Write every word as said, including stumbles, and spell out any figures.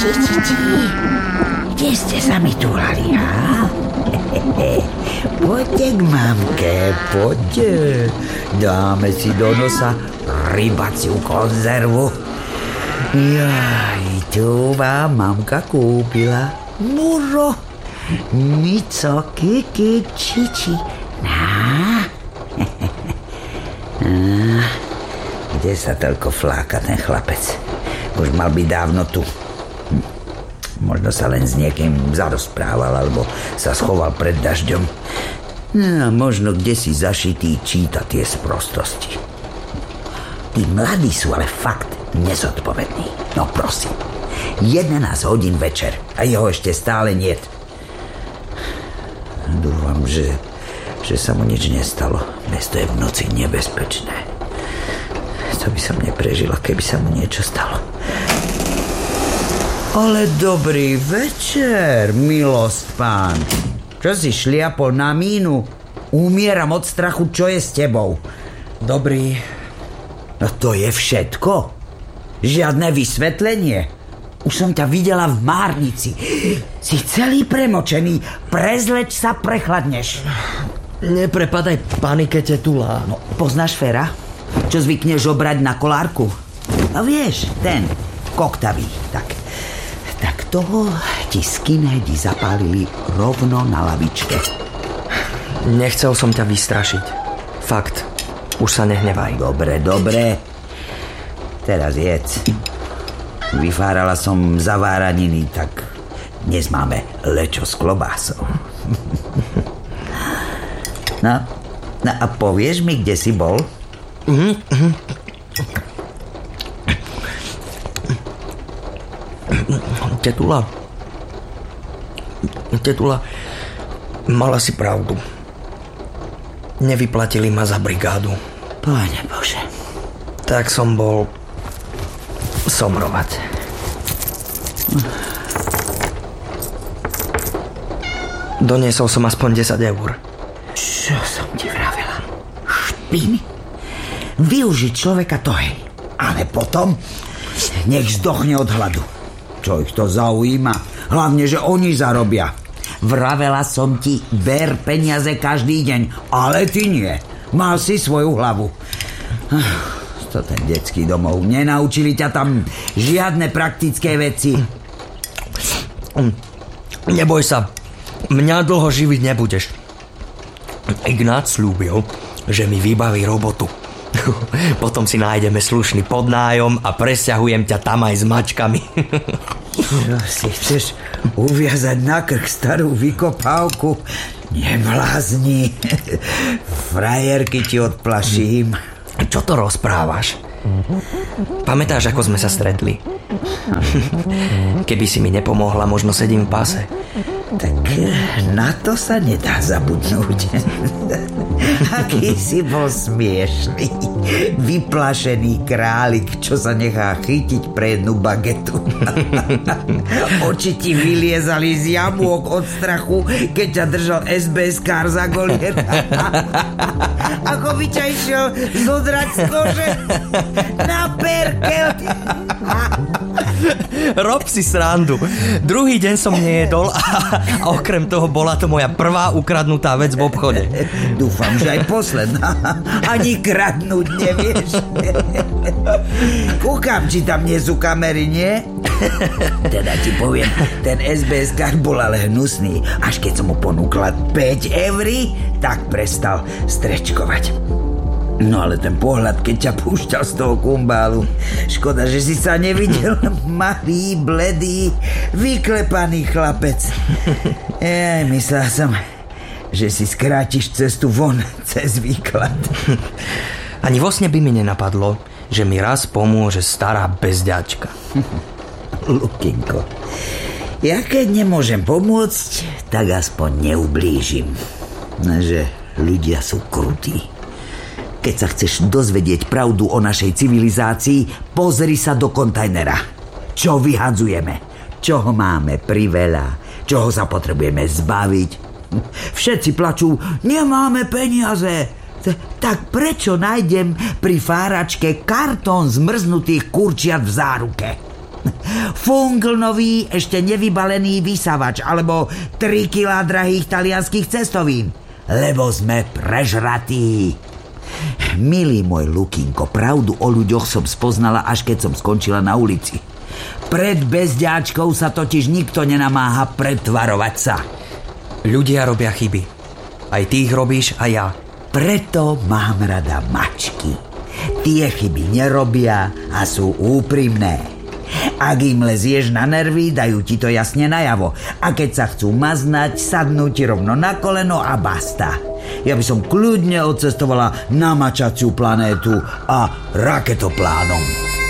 či, či, či. Kde ste sa mi túlali, ha? Poďte k mamke, poďte. Dáme si do nosa rybaciu konzervu. Jaj, tu vám mamka kúpila muro. Mico, kiki, čiči. Ná. Kde sa toľko fláka ten chlapec? Už mal byť dávno tu. Možno sa len s niekým zarozprával, alebo sa schoval pred dažďom. No, možno kde si zašitý číta tie sprostosti. Tí mladí sú ale fakt nezodpovední. No prosím, jedenásť hodín večer a jeho ešte stále niet. Dúfam, že, že sa mu nič nestalo. Mesto je v noci nebezpečné. To by som neprežila, keby sa mu niečo stalo. Ale dobrý večer, milosť pán. Čo si šliapol na mínu? Umieram od strachu, čo je s tebou? Dobrý. No to je všetko? Žiadne vysvetlenie? Už som ťa videla v márnici. Si celý premočený. Prezleč sa, prechladneš. Neprepadaj panike, tetulá. No, poznáš Fera? Čo zvykneš obrať na kolárku? No vieš, ten koktavý. Tak, tak toho ti skinheadi zapálili rovno na lavičke. Nechcel som ťa vystrašiť. Fakt. Už sa nehnevaj. Dobre, dobre. Teraz jedz. Vyfárala som zaváraniny, tak dnes máme lečo s klobásou. No, no a povieš mi, kde si bol? Mm-hmm. Tetula. Tetula, mala si pravdu. Nevyplatili ma za brigádu. Páne Bože. Tak som bol somrovať. Doniesol som aspoň desať eur. Čo som ti vravela? Špiny? Využiť človeka to hej. Ale potom nech zdochne od hladu. Čo ich to zaujíma? Hlavne, že oni zarobia. Vravela som ti, ber peniaze každý deň. Ale ty nie. Mal si svoju hlavu. To ten detský domov. Nenaučili ťa tam žiadne praktické veci. Neboj sa. Mňa dlho živiť nebudeš. Ignác slúbil, že mi vybaví robotu. Potom si nájdeme slušný podnájom a presťahujem ťa tam aj s mačkami. Čo si chceš uviazať na krk starú vykopávku? Neblázni. Frajerky ti odplaším. Čo to rozprávaš? Pamätáš, ako sme sa stretli? Keby si mi nepomohla, možno sedím v páse. Tak na to sa nedá zabudnúť. Aký si bol smiešný. Vyplašený králik, čo sa nechá chytiť pre jednu bagetu. Oči ti vyliezali z jamôk od strachu, keď ťa držal es bé eskár za golier. Ako by ťa išiel zodrať z kože na perkel. Rob si srandu. Druhý deň som nejedol a, a okrem toho bola to moja prvá ukradnutá vec v obchode. Dúfam, že aj posledná. Ani kradnúť nevieš. Kúkam, či tam nie sú kamery, nie? Teda ti poviem, ten es bé eskár bol ale hnusný. Až keď som mu ponúkla päť eur, tak prestal strečkovať. No ale ten pohľad, keď ťa púšťal z toho kumbálu. Škoda, že si sa nevidel. Malý, bledý, vyklepaný chlapec. Ej, myslel som, že si skrátiš cestu von cez výklad. Ani vo sne by mi nenapadlo, že mi raz pomôže stará bezďačka. Lukinko, ja keď nemôžem pomôcť, tak aspoň neublížim. Že ľudia sú krutí. Keď sa chceš dozvedieť pravdu o našej civilizácii, pozri sa do kontajnera. Čo vyhadzujeme? Čoho máme priveľa? Čoho sa potrebujeme zbaviť? Všetci plačú, nemáme peniaze. Tak prečo nájdem pri fáračke kartón zmrznutých kurčiat v záruke? Funklnový, ešte nevybalený vysavač alebo tri kilá drahých talianských cestovín. Lebo sme prežratí. Milý môj Lukinko, pravdu o ľuďoch som spoznala, až keď som skončila na ulici. Pred bezďáčkou sa totiž nikto nenamáha pretvarovať sa. Ľudia robia chyby. Aj ty ich robíš a ja. Preto mám rada mačky. Tie chyby nerobia a sú úprimné. Ak im lezieš na nervy, dajú ti to jasne najavo. A keď sa chcú maznať, sadnú ti rovno na koleno a basta. Ja by som kľudne odcestovala na mačaciu planétu a raketoplánom.